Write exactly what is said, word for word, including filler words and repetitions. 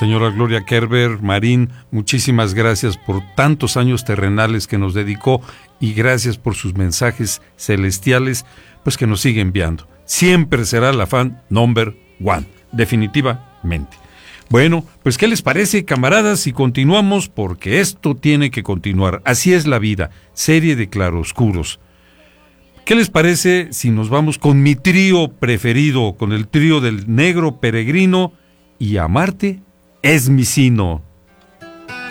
Señora Gloria Kerber Marín, muchísimas gracias por tantos años terrenales que nos dedicó y gracias por sus mensajes celestiales, pues que nos sigue enviando. Siempre será la fan number one, definitivamente. Bueno, pues ¿qué les parece, camaradas? Y continuamos, porque esto tiene que continuar. Así es la vida, serie de claroscuros. ¿Qué les parece si nos vamos con mi trío preferido, con el trío del Negro Peregrino y Amarte es mi sino?